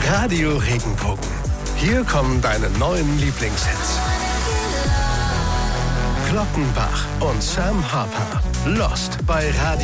Radio Regenbogen. Hier kommen deine neuen Lieblingshits. Glockenbach und Sam Harper. Lost bei Radio